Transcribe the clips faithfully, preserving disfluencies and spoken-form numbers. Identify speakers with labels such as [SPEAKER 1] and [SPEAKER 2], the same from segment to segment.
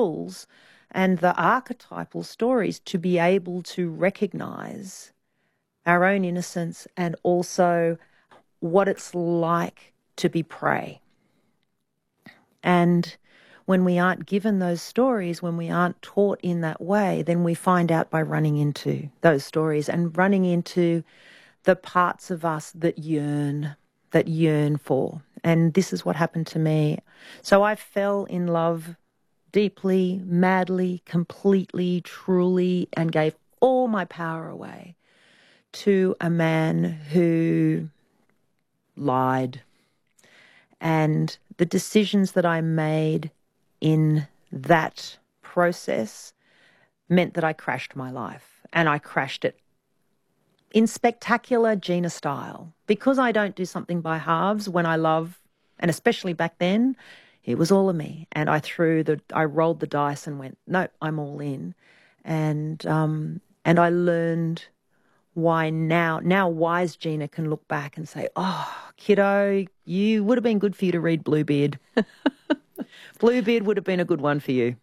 [SPEAKER 1] rules and the archetypal stories to be able to recognise our own innocence and also what it's like to be prey. And when we aren't given those stories, when we aren't taught in that way, then we find out by running into those stories and running into the parts of us that yearn, that yearn for. And this is what happened to me. So I fell in love deeply, madly, completely, truly, and gave all my power away to a man who lied. And the decisions that I made in that process meant that I crashed my life, and I crashed it in spectacular Gina style. Because I don't do something by halves when I love, and especially back then, it was all of me. And I threw the, I rolled the dice and went, no, I'm all in. And, um, and I learned why now, now wise Gina can look back and say, oh, kiddo, you would have been good for you to read Bluebeard. Bluebeard would have been a good one for you.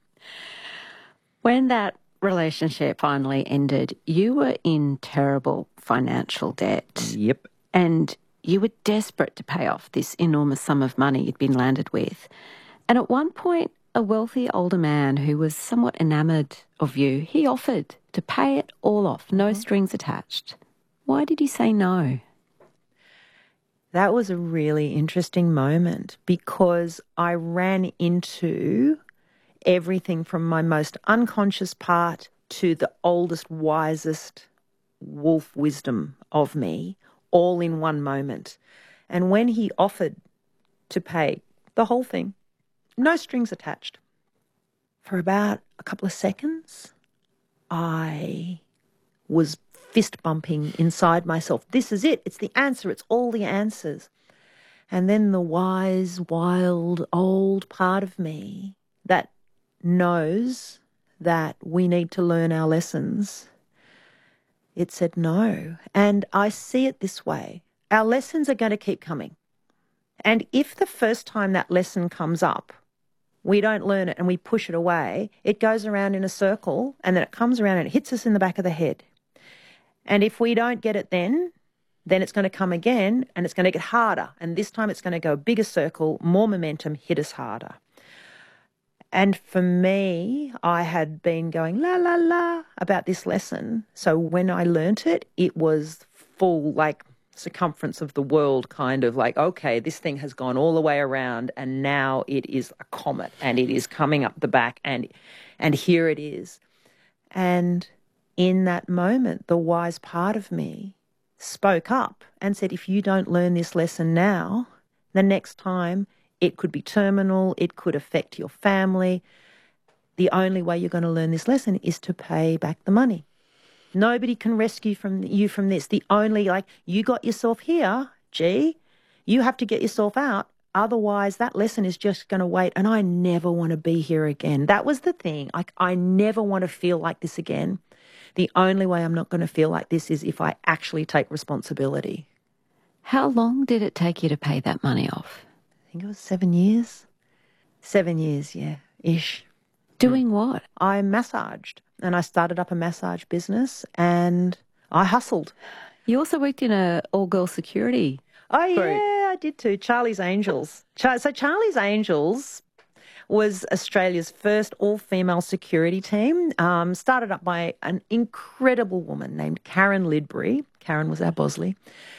[SPEAKER 2] When that relationship finally ended, you were in terrible financial debt.
[SPEAKER 1] Yep.
[SPEAKER 2] And you were desperate to pay off this enormous sum of money you'd been landed with. And at one point, a wealthy older man who was somewhat enamoured of you, he offered to pay it all off, no strings attached. Why did you say no?
[SPEAKER 1] That was a really interesting moment because I ran into everything from my most unconscious part to the oldest, wisest wolf wisdom of me, all in one moment. And when he offered to pay the whole thing, no strings attached, for about a couple of seconds, I was fist bumping inside myself. This is it. It's the answer. It's all the answers. And then the wise, wild, old part of me that knows that we need to learn our lessons, it said no. And I see it this way. Our lessons are going to keep coming. And if the first time that lesson comes up, we don't learn it and we push it away, it goes around in a circle and then it comes around and it hits us in the back of the head. And if we don't get it then, then it's going to come again and it's going to get harder. And this time it's going to go a bigger circle, more momentum, hit us harder. And for me, I had been going la, la, la about this lesson. So when I learnt it, it was full, like, circumference of the world, kind of like, okay, this thing has gone all the way around and now it is a comet and it is coming up the back and and here it is. And in that moment, the wise part of me spoke up and said, if you don't learn this lesson now, the next time it could be terminal, it could affect your family. The only way you're going to learn this lesson is to pay back the money. Nobody can rescue from you from this. The only, like, you got yourself here, gee, you have to get yourself out. Otherwise, that lesson is just going to wait. And I never want to be here again. That was the thing. Like, I never want to feel like this again. The only way I'm not going to feel like this is if I actually take responsibility.
[SPEAKER 2] How long did it take you to pay that money off?
[SPEAKER 1] I think it was seven years. Seven years, yeah, ish.
[SPEAKER 2] Doing what?
[SPEAKER 1] I massaged and I started up a massage business and I hustled.
[SPEAKER 2] You also worked in a all-girl security
[SPEAKER 1] Oh,
[SPEAKER 2] group.
[SPEAKER 1] Yeah, I did too. Charlie's Angels. Char- so Charlie's Angels was Australia's first all-female security team, um, started up by an incredible woman named Karen Lidbury. Karen was our Bosley.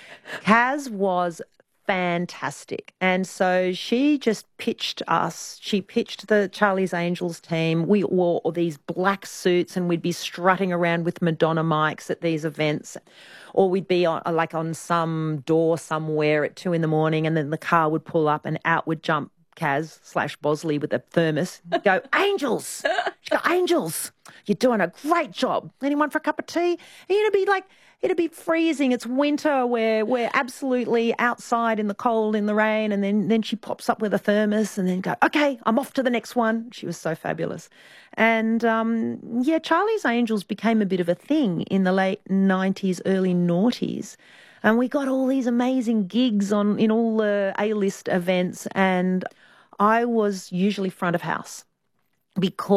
[SPEAKER 1] Kaz was fantastic. And so she just pitched us, she pitched the Charlie's Angels team. We wore all these black suits and we'd be strutting around with Madonna mics at these events. Or we'd be on, like on some door somewhere at two in the morning and then the car would pull up and out would jump Kaz slash Bosley with a thermos. Go, Angels! She'd go, Angels! You're doing a great job. Anyone for a cup of tea? And it'd be like, it'd be freezing. It's winter. We're, we're absolutely outside in the cold, in the rain. And then, then she pops up with a thermos and then go, okay, I'm off to the next one. She was so fabulous. And, um, yeah, Charlie's Angels became a bit of a thing in the late nineties, early noughties. And we got all these amazing gigs on in all the A-list events. And I was usually front of house because